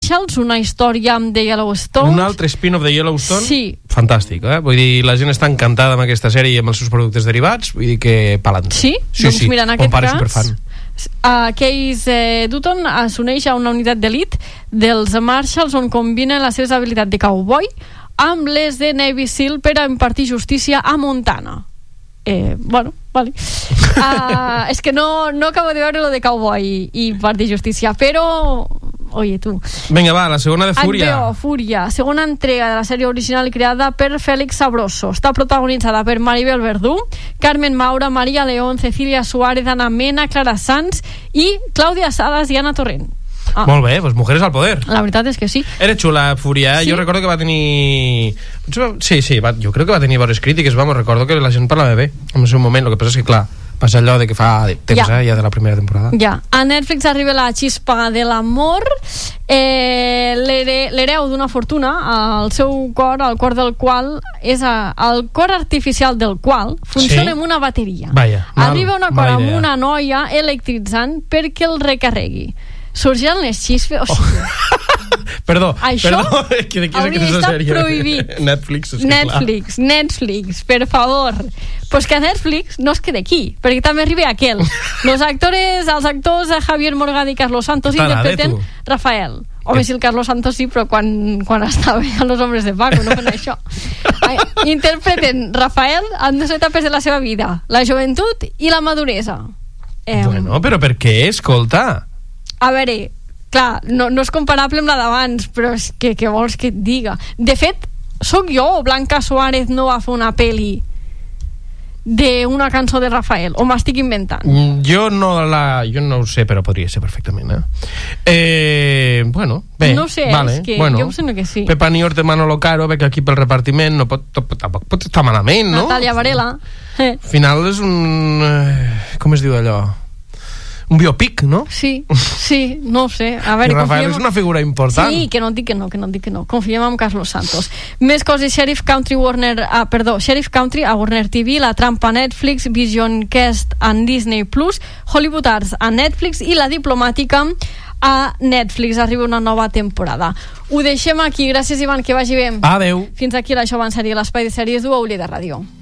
Marshals, una història de Yellowstone. Un altre spin-off de Yellowstone? Sí. Fantàstic, Vull dir, la gent està encantada amb aquesta sèrie i amb els seus productes derivats, vull dir que pa'lant. Sí? Doncs mira, en aquest cas... Superfan. Case Dutton s'uneix a una unitat d'elit dels Marshalls on combina les seves habilitats de cowboy amb les de Navy SEAL per a impartir justícia a Montana. Bueno, vale. És que no acabo de veure lo de cowboy i impartir justícia, però... Oye, tu. Vinga, va, la segona de Fúria. HBO, Fúria, segona entrega de la sèrie original creada per Félix Sabroso. Està protagonitzada per Maribel Verdú, Carmen Maura, María León, Cecilia Suárez, Ana Mena, Clara Sanz i Clàudia Sadas i Ana Torrent. Molt bé, pues mujeres al poder. La veritat és que sí. Era xula, Fúria. Sí? Jo recordo que va tenir... Sí, jo crec que va tenir bones crítiques. Recordo que la gent parlava bé en el seu moment. El que passa és que, clar, passa allò de que fa temps, ja de la primera temporada. Ja. A Netflix arriba la xispa de l'amor, l'hereu d'una fortuna, el seu cor, el cor del qual és el cor artificial del qual funciona amb una bateria. Vaya, arriba un acord amb una noia electritzant perquè el recarregui. Sorgiran les xispes... O sigui, Perdó, això que hauria d'estar prohibit. Netflix, per favor. Pues que a Netflix no es quede aquí, perquè també arriba aquel. Els actors Javier Morgade i Carlos Santos interpreten Rafael. Home, si el Carlos Santos sí, però quan estava a Los Hombres de Paco, no fent això. Interpreten Rafael en dues etapes de la seva vida, la joventut i la maduresa. Bueno, però per què? Escolta. A veure, clar, no és comparable amb la d'abans, però és que què vols que et diga? De fet, sóc jo o Blanca Suárez no va fer una pel·li d'una cançó de Rafael, o m'estic inventant? Jo no ho sé, però podria ser perfectament, bueno, bé, no sé, vale, és que bueno, jo em sembla que sí. Pepa Niort de Manolo Caro, que aquí pel repartiment tampoc pot estar malament, no? Natàlia Varela. Al final és un... com es diu allò? Un biopic, no? Sí, no ho sé. A veure, Rafael és una figura important. Sí, que no et dic que no. Confiem en Carlos Santos. Més coses, Sheriff Country a Warner TV, La Trampa a Netflix, Vision Quest a Disney+, Hollywood Arts a Netflix i La Diplomàtica a Netflix. Arriba una nova temporada. Ho deixem aquí. Gràcies, Ivan, que vagi bé. Adeu. Fins aquí l'Això va en sèrie, l'espai de sèries d'UAULI de Ràdio.